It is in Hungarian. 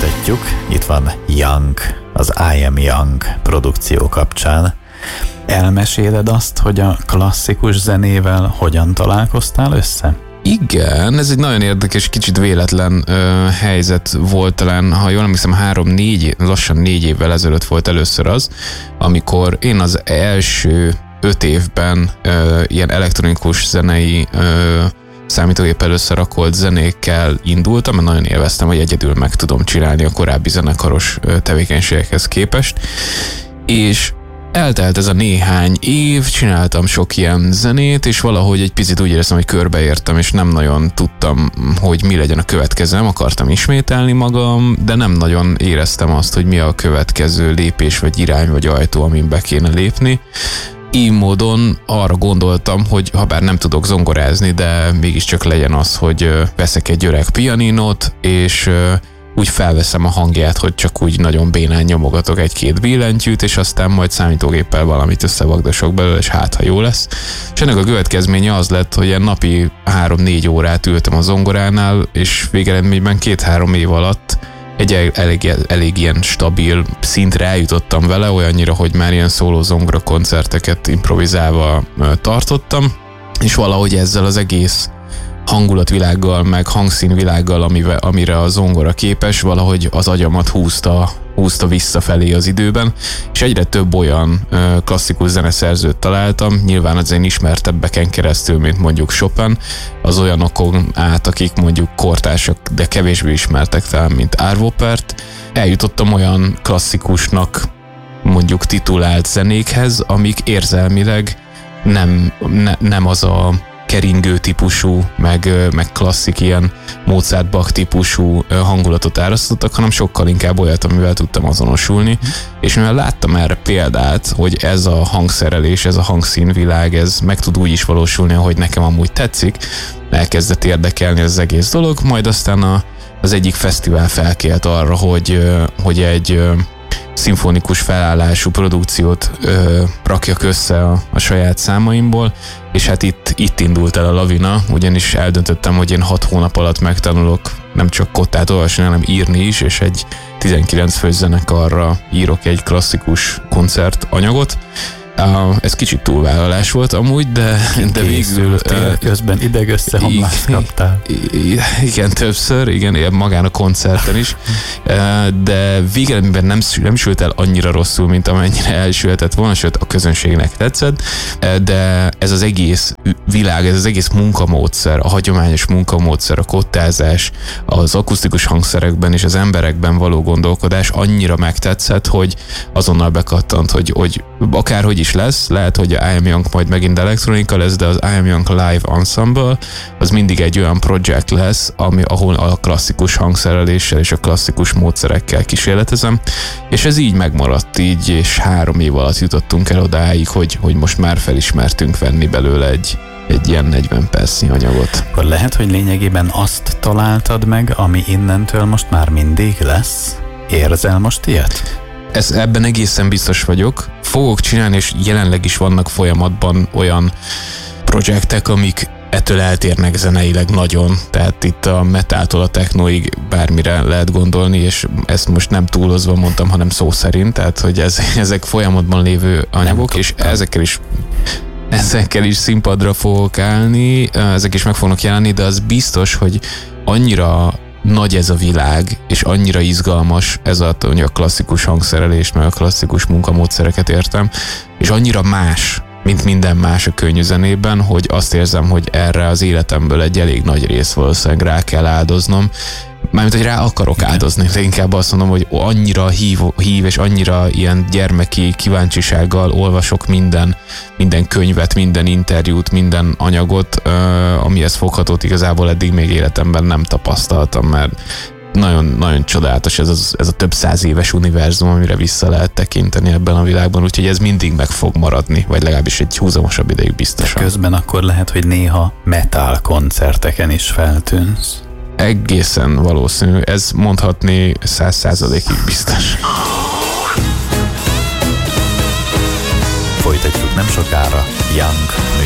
Folytatjuk. Itt van Young, az I Am Young produkció kapcsán. Elmeséled azt, hogy a klasszikus zenével hogyan találkoztál össze? Igen, ez egy nagyon érdekes, kicsit véletlen helyzet volt talán, ha jól emlékszem, lassan 4 évvel ezelőtt volt először az, amikor én az első 5 évben ilyen elektronikus zenei számítógéppel összerakolt zenékkel indultam, mert nagyon élveztem, hogy egyedül meg tudom csinálni a korábbi zenekaros tevékenységekhez képest, és eltelt ez a néhány év, csináltam sok ilyen zenét, és valahogy egy picit úgy éreztem, hogy körbeértem, és nem nagyon tudtam, hogy mi legyen a következő. Nem akartam ismételni magam, de nem nagyon éreztem azt, hogy mi a következő lépés, vagy irány, vagy ajtó, amin be kéne lépni. Így módon arra gondoltam, hogy ha bár nem tudok zongorázni, de mégiscsak legyen az, hogy veszek egy öreg pianinót, és úgy felveszem a hangját, hogy csak úgy nagyon bénán nyomogatok 1-2 billentyűt, és aztán majd számítógéppel valamit összevagdosok belőle, és hát, ha jó lesz. És ennek a következménye az lett, hogy ilyen napi 3-4 órát ültem a zongoránál, és végeredményben 2-3 év alatt egy elég ilyen stabil szintre eljutottam vele, olyannyira, hogy már ilyen szóló zongora koncerteket improvizálva tartottam, és valahogy ezzel az egész hangulatvilággal, meg hangszínvilággal, amire a zongora képes, valahogy az agyamat húzta visszafelé az időben, és egyre több olyan klasszikus zeneszerzőt találtam, nyilván az én ismertebbeken keresztül, mint mondjuk Chopin, az olyanokon át, akik mondjuk kortársak, de kevésbé ismertek talán, mint Arvo Pärt. Eljutottam olyan klasszikusnak mondjuk titulált zenékhez, amik érzelmileg nem az a keringő típusú, meg klasszik ilyen Mozart Bach típusú hangulatot árasztottak, hanem sokkal inkább olyat, amivel tudtam azonosulni. És mivel láttam erre példát, hogy ez a hangszerelés, ez a hangszínvilág, ez meg tud úgy is valósulni, ahogy nekem amúgy tetszik, elkezdett érdekelni az egész dolog, majd aztán az egyik fesztivál felkért arra, hogy egy szimfonikus felállású produkciót rakjak össze a saját számaimból, és hát itt indult el a lavina, ugyanis eldöntöttem, hogy én 6 hónap alatt megtanulok nem csak kottát olvasni, hanem írni is, és egy 19 fős zenekarra írok egy klasszikus koncertanyagot. Ez kicsit túlvállalás volt amúgy, de végül... Közben ideg-összeomlást kaptál. Igen, többször, igen, magán a koncerten is, de végeredményben nem sült el annyira rosszul, mint amennyire elsülhetett volna, sőt a közönségnek tetszett, de ez az egész világ, ez az egész munkamódszer, a hagyományos munkamódszer, a kottázás, az akusztikus hangszerekben és az emberekben való gondolkodás annyira megtetszett, hogy azonnal bekattant, hogy akárhogy is lesz, lehet, hogy a I Am Young majd megint elektronika lesz, de az I Am Young Live Ensemble az mindig egy olyan projekt lesz, ahol a klasszikus hangszereléssel és a klasszikus módszerekkel kísérletezem, és ez így megmaradt így, és 3 év alatt jutottunk el odáig, hogy most már felismertünk venni belőle egy ilyen 40 percnyi anyagot. Akkor lehet, hogy lényegében azt találtad meg, ami innentől most már mindig lesz? Érzel most ilyet? Ebben egészen biztos vagyok. Fogok csinálni, és jelenleg is vannak folyamatban olyan projektek, amik ettől eltérnek zeneileg nagyon. Tehát itt a metáltól a technoig bármire lehet gondolni, és ezt most nem túlozva mondtam, hanem szó szerint. Tehát, hogy ezek folyamatban lévő anyagok, és ezekkel is színpadra fogok állni, ezek is meg fognak jelenni, de az biztos, hogy annyira nagy ez a világ, és annyira izgalmas ez a klasszikus hangszerelést, meg a klasszikus munkamódszereket értem, és annyira más, mint minden más a könnyű zenében, hogy azt érzem, hogy erre az életemből egy elég nagy rész valószínűleg rá kell áldoznom. Mármint, hogy rá akarok áldozni, de inkább azt mondom, hogy annyira hív és annyira ilyen gyermeki kíváncsisággal olvasok minden könyvet, minden interjút, minden anyagot, amihez foghatót igazából eddig még életemben nem tapasztaltam, mert nagyon, nagyon csodálatos ez a több 100 éves univerzum, amire vissza lehet tekinteni ebben a világban, úgyhogy ez mindig meg fog maradni, vagy legalábbis egy húzamosabb ideig biztosan. Közben akkor lehet, hogy néha metal koncerteken is feltűnsz. Egészen valószínű, ez mondhatni 100%-ig biztos. Folytatjuk nem sokára Young